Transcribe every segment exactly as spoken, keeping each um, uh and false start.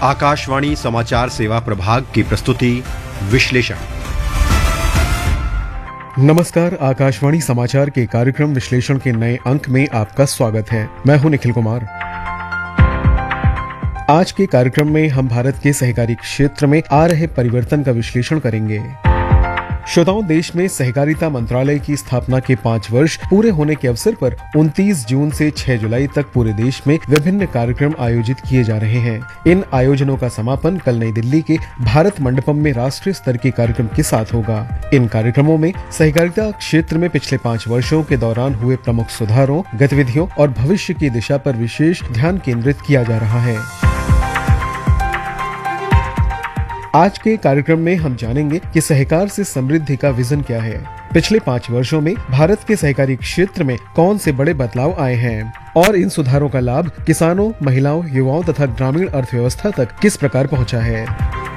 आकाशवाणी समाचार सेवा प्रभाग की प्रस्तुति विश्लेषण। नमस्कार, आकाशवाणी समाचार के कार्यक्रम विश्लेषण के नए अंक में आपका स्वागत है। मैं हूं निखिल कुमार। आज के कार्यक्रम में हम भारत के सहकारी क्षेत्र में आ रहे परिवर्तन का विश्लेषण करेंगे। श्रोताओं, देश में सहकारिता मंत्रालय की स्थापना के पाँच वर्ष पूरे होने के अवसर पर उनतीस जून से छह जुलाई तक पूरे देश में विभिन्न कार्यक्रम आयोजित किए जा रहे हैं। इन आयोजनों का समापन कल नई दिल्ली के भारत मंडपम में राष्ट्रीय स्तर के कार्यक्रम के साथ होगा। इन कार्यक्रमों में सहकारिता क्षेत्र में पिछले पाँच वर्षों के दौरान हुए प्रमुख सुधारों, गतिविधियों और भविष्य की दिशा पर विशेष ध्यान केंद्रित किया जा रहा है। आज के कार्यक्रम में हम जानेंगे कि सहकार से समृद्धि का विजन क्या है। पिछले पाँच वर्षों में भारत के सहकारी क्षेत्र में कौन से बड़े बदलाव आए हैं और इन सुधारों का लाभ किसानों, महिलाओं, युवाओं तथा ग्रामीण अर्थव्यवस्था तक किस प्रकार पहुंचा है।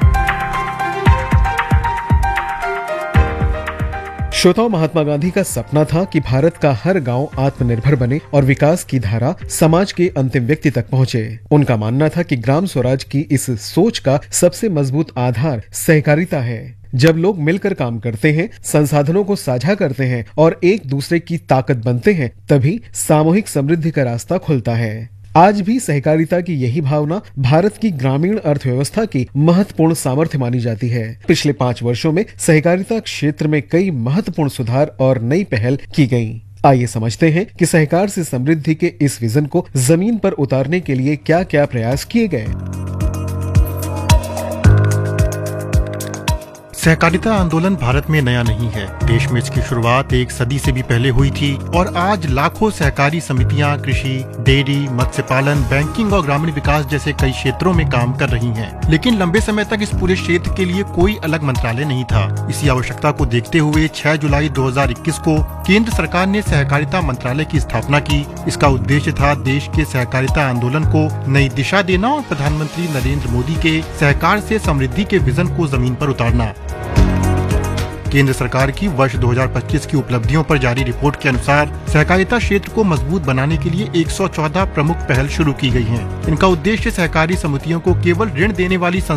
श्रोताओं, महात्मा गांधी का सपना था कि भारत का हर गांव आत्मनिर्भर बने और विकास की धारा समाज के अंतिम व्यक्ति तक पहुंचे। उनका मानना था कि ग्राम स्वराज की इस सोच का सबसे मजबूत आधार सहकारिता है। जब लोग मिलकर काम करते हैं, संसाधनों को साझा करते हैं और एक दूसरे की ताकत बनते हैं, तभी सामूहिक समृद्धि का रास्ता खुलता है। आज भी सहकारिता की यही भावना भारत की ग्रामीण अर्थव्यवस्था की महत्वपूर्ण सामर्थ्य मानी जाती है। पिछले पाँच वर्षों में सहकारिता क्षेत्र में कई महत्वपूर्ण सुधार और नई पहल की गयी। आइए समझते हैं कि सहकार से समृद्धि के इस विजन को जमीन पर उतारने के लिए क्या क्या प्रयास किए गए। सहकारिता आंदोलन भारत में नया नहीं है। देश में इसकी शुरुआत एक सदी से भी पहले हुई थी और आज लाखों सहकारी समितियां कृषि, डेयरी, मत्स्य पालन, बैंकिंग और ग्रामीण विकास जैसे कई क्षेत्रों में काम कर रही हैं। लेकिन लंबे समय तक इस पूरे क्षेत्र के लिए कोई अलग मंत्रालय नहीं था। इसी आवश्यकता को देखते हुए छह जुलाई दो हज़ार इक्कीस को केंद्र सरकार ने सहकारिता मंत्रालय की स्थापना की। इसका उद्देश्य था देश के सहकारिता आंदोलन को नई दिशा देना और प्रधानमंत्री नरेंद्र मोदी के सहकार से समृद्धि के विजन को जमीन पर उतारना। केंद्र सरकार की वर्ष दो हज़ार पच्चीस की उपलब्धियों पर जारी रिपोर्ट के अनुसार सहकारिता क्षेत्र को मजबूत बनाने के लिए एक सौ चौदह प्रमुख पहल शुरू की गई हैं। इनका उद्देश्य सहकारी समितियों को केवल ऋण देने वाली